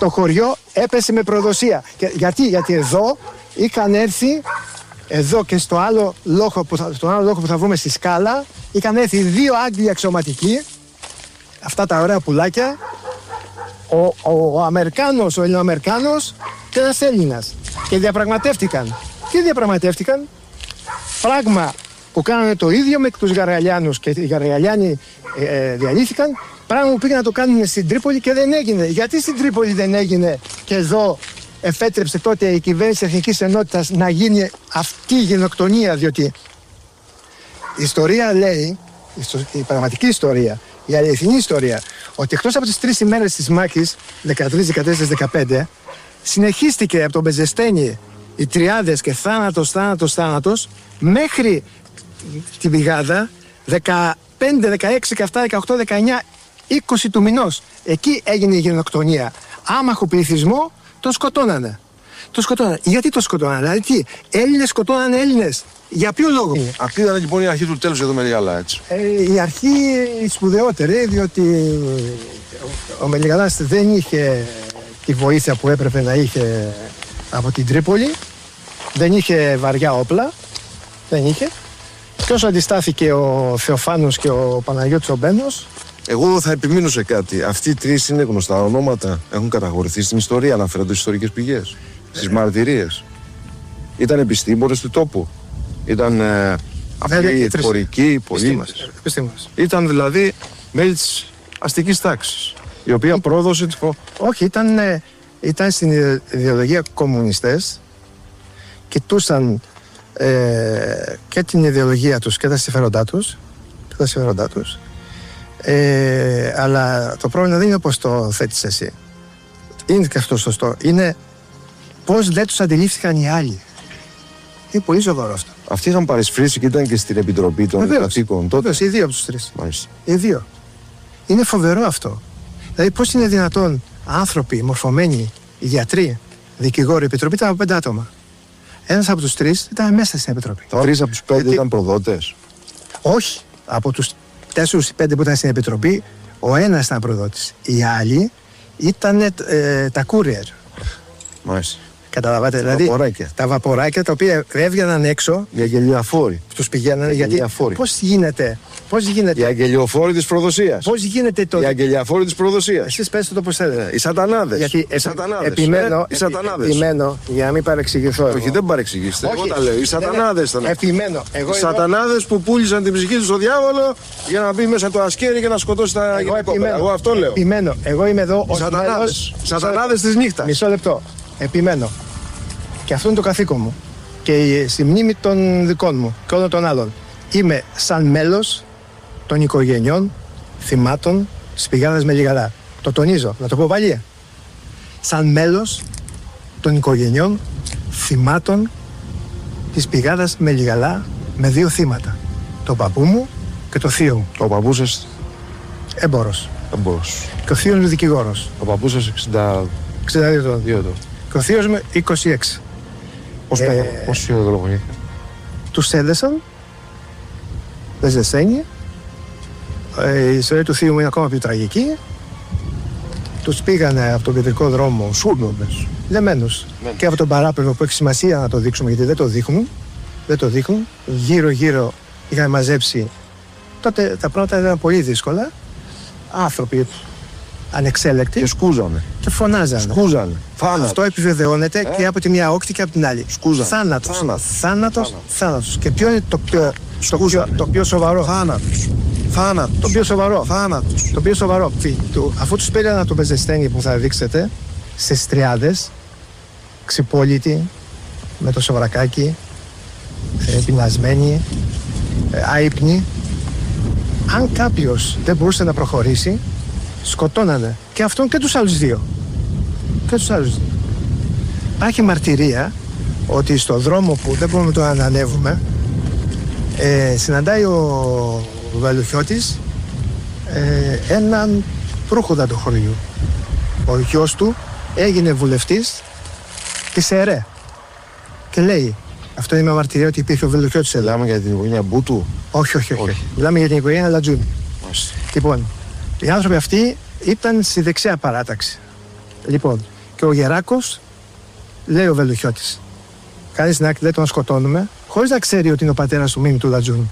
το χωριό έπεσε με προδοσία. Γιατί εδώ είχαν έρθει, εδώ και στο άλλο λόχο που θα βρούμε στη σκάλα, είχαν έρθει 2 Άγγλοι αξιωματικοί, αυτά τα ωραία πουλάκια, ο Αμερικάνος, ο Ελληνοαμερικάνος και ένας Έλληνας. Και διαπραγματεύτηκαν. Τι διαπραγματεύτηκαν? Πράγμα που κάνανε το ίδιο με τους Γαργαλιάνους και οι Γαργαλιάνοι διαλύθηκαν. Πράγμα που πήγαν να το κάνουν στην Τρίπολη και δεν έγινε. Γιατί στην Τρίπολη δεν έγινε και εδώ εφέτρεψε τότε η κυβέρνηση Εθνικής Ενότητας να γίνει αυτή η γενοκτονία? Διότι η ιστορία λέει, η πραγματική ιστορία, η αληθινή ιστορία, ότι εκτός από τις 3 ημέρες της μάχης, 13, 14, 15, συνεχίστηκε από τον Μπεζεστένη οι τριάδες και θάνατος μέχρι την πηγάδα 15, 16 και αυτά, 18, 19, 20 του μηνός. Εκεί έγινε η γενοκτονία. Άμαχο πληθυσμό τον σκοτώνανε. Γιατί το σκοτώνανε? Δηλαδή τι, Έλληνες σκοτώνανε Έλληνες? Για ποιο λόγο? Αυτή ήταν λοιπόν η αρχή του τέλους εδώ με Μελιγαλά, έτσι. Η αρχή σπουδαιότερη, διότι ο Μελιγαλάς δεν είχε τη βοήθεια που έπρεπε να είχε από την Τρίπολη, δεν είχε βαριά όπλα, δεν είχε. Και όσο αντιστάθηκε ο Θεοφάνος και ο Παναγιώτης ο Μπένος. Εγώ θα επιμείνω σε κάτι. Αυτοί οι 3 είναι γνωστά ονόματα, έχουν καταχωρηθεί στην ιστορία, αναφέρονται στις ιστορικές πηγές, στις μαρτυρίες. Ήταν επιστήμονες του τόπου. Ήταν αυτοί εφορικοί, πολίτες. Ήταν δηλαδή μέλη της αστικής τάξης, η οποία πρόδωσε τη Όχι, ήταν στην ιδεολογία κομμουνιστές, κοιτούσαν και την ιδεολογία τους και τα συμφέροντά τους. Αλλά το πρόβλημα δεν είναι όπως το θέτεις εσύ. Είναι και αυτό σωστό. Είναι πώς δεν τους αντιλήφθηκαν οι άλλοι. Είναι πολύ σοβαρό αυτό. Αυτοί είχαν παρισφρήσει και ήταν και στην Επιτροπή των Κατοίκων τότε. Βεβαίως, οι 2 από τους 3. Μάλιστα. Οι 2. Είναι φοβερό αυτό. Δηλαδή, πώς είναι δυνατόν άνθρωποι μορφωμένοι, γιατροί, δικηγόροι, η Επιτροπή ήταν από 5 άτομα. Ένας από τους 3 ήταν μέσα στην Επιτροπή. 3 από τους 5 ήταν προδότες. Όχι. Από τους 4-5 που ήταν στην Επιτροπή, ο ένας ήταν προδότης. Οι άλλοι ήταν τα courier. Μάλιστα. Καταλαβαίνετε, δηλαδή τα βαποράκια τα οποία έβγαιναν έξω. Οι αγγελιοφόροι. Τους πηγαίνανε γιατί. Πώς γίνεται. Οι αγγελιοφόροι της προδοσίας. Πώς γίνεται το. Οι αγγελιοφόροι της προδοσίας. Εσείς πέστε το πώς θέλετε. Οι σατανάδες. Γιατί επιμένω για να μην παρεξηγηθώ. Όχι, δεν παρεξηγήσετε. Εγώ τα λέω. Οι σατανάδες ήταν. Επιμένω. Οι σατανάδες που πούλησαν την ψυχή τους στο διάβολο για να μπει μέσα το ασκέρι και να σκοτώσει τα γυναικόπαιδα. Εγώ αυτό λέω. Επιμένω. Εγώ είμαι εδώ. Οι σατανάδες της νύχτας. Μισό λεπτό. Επιμένω. Και αυτό είναι το καθήκον μου. Και στη μνήμη των δικών μου και όλων των άλλων. Είμαι σαν μέλος των οικογενειών θυμάτων της πηγάδας Μελιγαλά. Το τονίζω, να το πω πάλι. Σαν μέλος των οικογενειών θυμάτων της πηγάδας Μελιγαλά με 2 θύματα. Το παππού μου και το θείο μου. Ο παππούς σας έμπορος. Και ο θείος μου δικηγόρος. Ο παππούς σας 62 ετών. Και ο θείος μου 26. Πώς είναι το λόγο? Τους έδεσαν, δεν ζεσταίνει. Η ιστορία του θείου μου είναι ακόμα πιο τραγική. Τους πήγανε από τον κεντρικό δρόμο σούρνοντες, λεμένους. Και από τον παράπλευρο που έχει σημασία να το δείξουμε, γιατί δεν το δείχνουν. Γύρω-γύρω είχαν μαζέψει. Τότε τα πράγματα ήταν πολύ δύσκολα. Άνθρωποι ανεξέλεκτοι. Και σκούζανε. Και φωνάζανε. Αυτό επιβεβαιώνεται και από τη μια όχθη και από την άλλη. Θάνατος. Και ποιο είναι το πιο σοβαρό? Το πιο σοβαρό. Αφού τους πήραν από τον Μπεζεστένη που θα δείξετε στις Τριάδες, ξυπόλυτοι, με το σοβρακάκι, πεινασμένοι, άυπνοι, αν κάποιος δεν μπορούσε να προχωρήσει, σκοτώνανε και αυτόν και τους άλλους 2. Υπάρχει μαρτυρία ότι στο δρόμο που δεν μπορούμε τώρα να ανέβουμε, συναντάει ο Βελουχιώτης έναν προύχοντα του χωριού. Ο γιος του έγινε βουλευτής της ΕΡΕ και λέει, αυτό είναι μια μαρτυρία ότι υπήρχε ο Βελουχιώτης εδώ. Μιλάμε για την οικογένεια Μπούτου? Όχι. Μιλάμε για την οικογένεια Λατζούνη. Λοιπόν, οι άνθρωποι αυτοί ήταν στη δεξιά παράταξη. Λοιπόν, Και ο Γεράκος, λέει ο Βελουχιώτης, κάνει στην άκρη, λέει τον σκοτώνουμε, χωρίς να ξέρει ότι είναι ο πατέρας του Μίμη του Λατζούνι.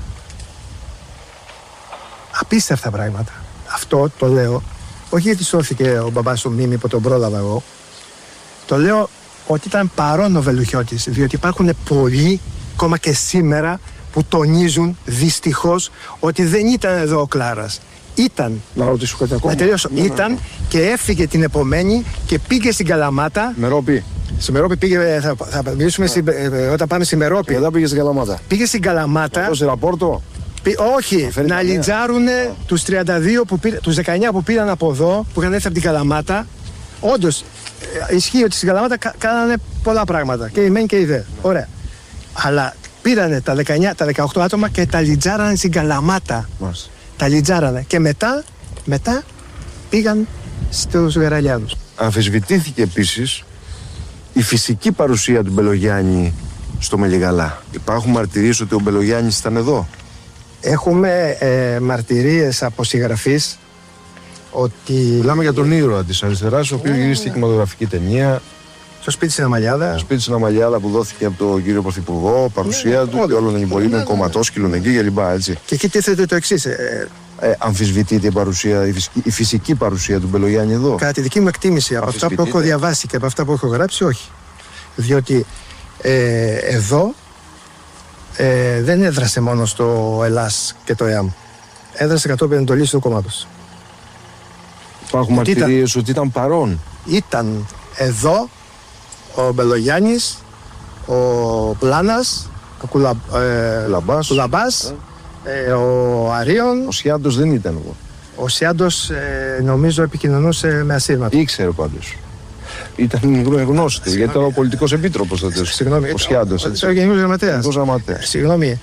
Απίστευτα πράγματα. Αυτό το λέω, όχι γιατί σώθηκε ο μπαμπάς του Μίμη που τον πρόλαβα εγώ. Το λέω ότι ήταν παρόν ο Βελουχιώτης, διότι υπάρχουν πολλοί, ακόμα και σήμερα, που τονίζουν δυστυχώς ότι δεν ήταν εδώ ο Κλάρας. Ήταν. Να ρωτήσω κάτι ακόμα. Να τελειώσω. Ήταν και έφυγε την επομένη και πήγε στην Καλαμάτα. Μερόπη. Στη Μερόπη πήγε, θα μιλήσουμε όταν πάμε στη Μερόπη. Και εδώ πήγε στην Καλαμάτα. Πήγε στην Καλαμάτα. Δώσε ραπόρτο. Όχι, να λιτζάρουν τους 32 τους 19 που πήραν από εδώ, που είχαν έρθει από την Καλαμάτα. Όντως, ισχύει ότι στην Καλαμάτα κάνανε πολλά πράγματα. Και η μεν και η δε. Ωραία. Αλλά πήρανε τα 18 άτομα και τα λιτζάρανε στην Καλαμάτα. Μάλιστα. Τα λιτζάρανε. Και μετά πήγαν στους Γεραλιάδους. Αμφισβητήθηκε επίσης η φυσική παρουσία του Μπελογιάννη στο Μελιγαλά. Υπάρχουν μαρτυρίες ότι ο Μπελογιάννης ήταν εδώ. Έχουμε μαρτυρίες από συγγραφείς ότι... Μιλάμε για τον ήρωα της αριστεράς, ο οποίος γυρίστηκε κινηματογραφική ταινία. Στο σπίτι στην Αμαλιάδα. Στο σπίτι στην Αμαλιάδα που δόθηκε από τον κύριο Πρωθυπουργό, παρουσία του και όλων των υπολείπων κομματόσκυλων εκεί κλπ. Και εκεί τίθεται το εξής. Αμφισβητείται η φυσική παρουσία του Μπελογιάννη εδώ. Κατά τη δική μου εκτίμηση, από αυτά που έχω διαβάσει και από αυτά που έχω γράψει, όχι. Διότι εδώ δεν έδρασε μόνο στο Ελλάς και το ΕΑΜ. Έδρασε κατόπιν εντολής του κόμματος. Υπάρχουν μαρτυρίες ότι ήταν παρόν. Ήταν εδώ ο Μπελογιάννης, ο Πλάνας, ο Κουλαμπάς, ο Αρίων. Ο Σιάντος δεν ήταν εδώ. Ο Σιάντος νομίζω επικοινωνούσε με ασύρματο. Ήξερε πάντως. Ήταν γνώστη, γιατί ήταν ο πολιτικός επίτροπος τότε. Συγγνώμη, ο Σιάντος. Ο Γενικός Γραμματέας. Συγγνώμη,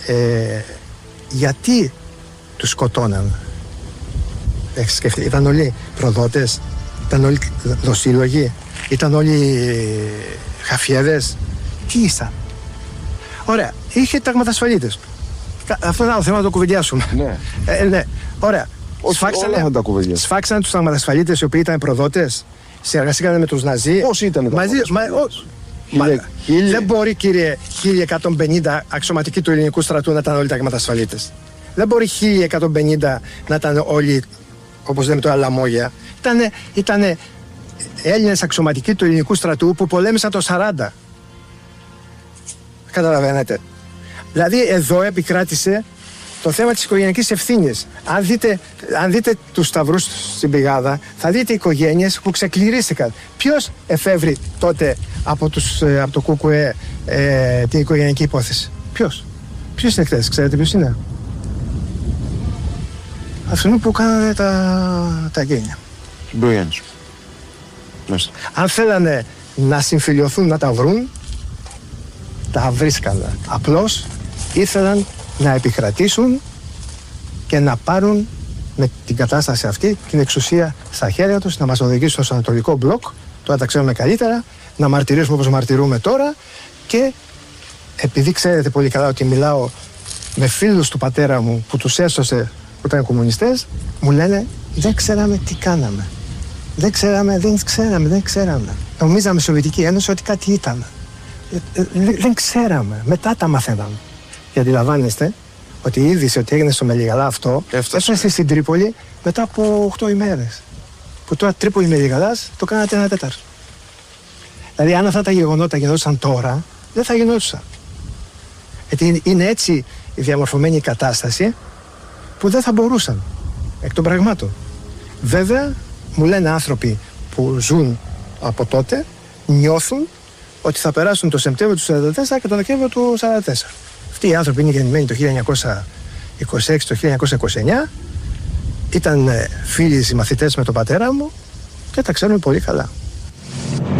γιατί τους σκοτώναν? Έχεις σκεφτεί, ήταν όλοι προδότες, ήταν όλοι δοσύλλογοι, ήταν όλοι χαφιέδες. Τι ήσαν? Ωραία, είχε ταγματασφαλίτες. Αυτό είναι άλλο θέμα να το κουβεντιάσουμε. Ναι. Ναι. Ωραία. Σφάξανε τους ταγματασφαλίτες οι οποίοι ήταν προδότες. Συνεργαστήκανε με τους Ναζί. Πώς ήταν τα δεν μπορεί, κύριε, 1150 αξιωματικοί του ελληνικού στρατού να ήταν όλοι ταγματασφαλίτες. Δεν μπορεί 1150 να ήταν όλοι, όπως λέμε τώρα, λαμόγια. Ήτανε Έλληνες αξιωματικοί του ελληνικού στρατού που πολέμησαν το 40. Καταλαβαίνετε. Δηλαδή εδώ επικράτησε το θέμα της οικογενειακής ευθύνης. Αν δείτε τους σταυρούς στην πηγάδα, θα δείτε οικογένειες που ξεκληρίστηκαν. Ποιος εφεύρει τότε από το ΚΚΕ την οικογενειακή υπόθεση? Ποιος είναι χτες? Ξέρετε ποιος είναι? Αυτοί που κάνανε τα γένεια. Μπρογιάννης. Αν θέλανε να συμφιλιωθούν, να τα βρουν, τα βρίσκανε. Απλώς ήθελαν να επικρατήσουν και να πάρουν με την κατάσταση αυτή την εξουσία στα χέρια τους, να μας οδηγήσουν στο Ανατολικό Μπλοκ, τώρα τα ξέρουμε καλύτερα, να μαρτυρήσουμε όπως μαρτυρούμε τώρα. Και επειδή ξέρετε πολύ καλά ότι μιλάω με φίλους του πατέρα μου που τους έσωσε που ήταν κομμουνιστές, μου λένε δεν ξέραμε τι κάναμε. Δεν ξέραμε. Νομίζαμε Σοβιετική Ένωση ότι κάτι ήταν. Δεν ξέραμε. Μετά τα μαθαίναμε. Και αντιλαμβάνεστε ότι η είδηση ότι έγινε στο Μελιγαλά αυτό έφτασε στην Τρίπολη μετά από 8 ημέρες. Που τώρα Τρίπολη Μελιγαλάς το κάνατε 1/4. Δηλαδή, αν αυτά τα γεγονότα γινόντουσαν τώρα, δεν θα γινόντουσαν. Γιατί είναι έτσι η διαμορφωμένη κατάσταση που δεν θα μπορούσαν εκ των πραγμάτων. Βέβαια, μου λένε άνθρωποι που ζουν από τότε, νιώθουν ότι θα περάσουν το Σεπτέμβριο του 1944 και το Δεκέμβριο του 1944. Αυτοί οι άνθρωποι είναι γεννημένοι το 1926, το 1929, ήταν φίλοι συμμαθητές με τον πατέρα μου και τα ξέρουν πολύ καλά.